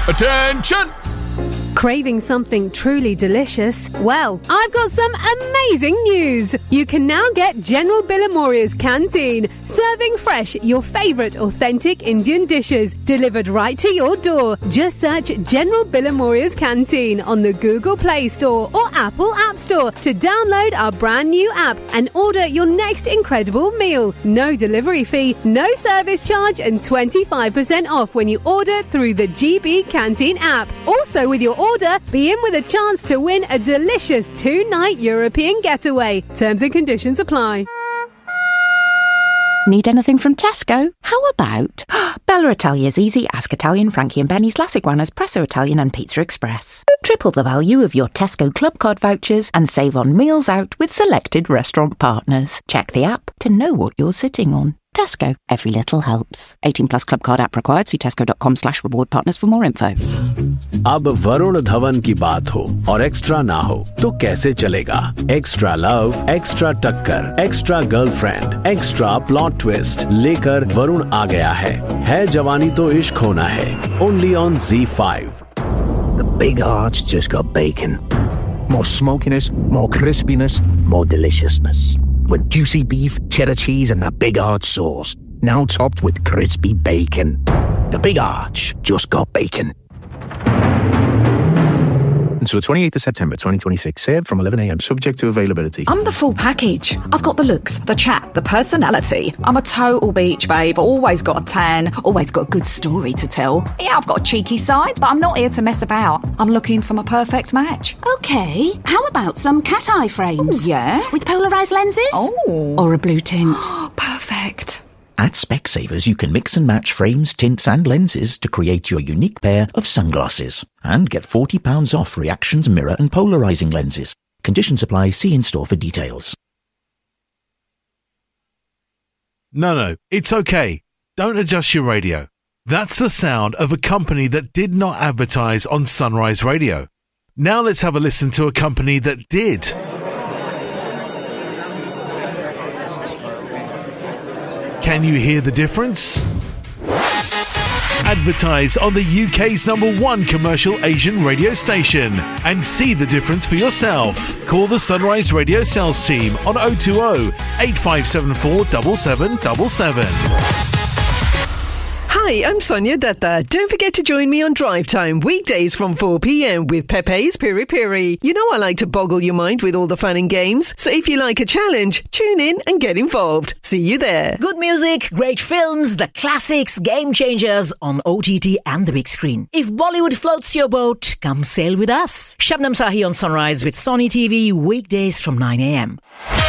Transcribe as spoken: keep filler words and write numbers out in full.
Attention! Craving something truly delicious? Well, I've got some amazing news. You can now get General Billamoria's Canteen, serving fresh your favourite authentic Indian dishes, delivered right to your door. Just search General Billamoria's Canteen on the Google Play Store or Apple App Store to download our brand new app and order your next incredible meal. No delivery fee, no service charge, and twenty-five percent off when you order through the G B Canteen app. Also, with your order, be in with a chance to win a delicious two-night European getaway. Terms and conditions apply. Need anything from Tesco? How about Bella Italia's Easy, Ask Italian, Frankie and Benny's, Las Iguanas, Presso Italian and Pizza Express. Triple the value of your Tesco Club Card vouchers and save on meals out with selected restaurant partners. Check the app to know what you're sitting on. Tesco. Every little helps. eighteen plus Club Card app required. See tesco.com slash reward partners for more info. अब वरुण धवन की बात हो और extra ना हो तो कैसे चलेगा? एक्स्ट्रा लव, एक्स्ट्रा टक्कर, extra girlfriend, extra plot twist लेकर वरुण आ गया है। है जवानी तो इश्क होना है। Only on Z five. The Big Arch just got bacon. More smokiness, more crispiness, more deliciousness. With juicy beef, cheddar cheese and the Big Arch sauce. Now topped with crispy bacon. The Big Arch just got bacon. Until the twenty-eighth of September twenty twenty-six. Served from eleven a.m. Subject to availability. I'm the full package. I've got the looks, the chat, the personality. I'm a total beach babe. Always got a tan. Always got a good story to tell. Yeah, I've got a cheeky side, but I'm not here to mess about. I'm looking for my perfect match. Okay. How about some cat eye frames? Ooh, yeah. With polarised lenses? Oh. Or a blue tint? Perfect. At Specsavers, you can mix and match frames, tints and lenses to create your unique pair of sunglasses. And get forty pounds off Reactions mirror and polarising lenses. Conditions apply. See in-store for details. No, no, it's okay. Don't adjust your radio. That's the sound of a company that did not advertise on Sunrise Radio. Now let's have a listen to a company that did. Can you hear the difference? Advertise on the U K's number one commercial Asian radio station and see the difference for yourself. Call the Sunrise Radio sales team on oh two oh, eight five seven four, seven seven seven seven. Hi, I'm Sonia Dutta. Don't forget to join me on Drive Time, weekdays from four p.m. with Pepe's Piri Piri. You know I like to boggle your mind with all the fun and games, so if you like a challenge, tune in and get involved. See you there. Good music, great films, the classics, game changers on O T T and the big screen. If Bollywood floats your boat, come sail with us. Shabnam Sahi on Sunrise with Sony T V, weekdays from nine a.m.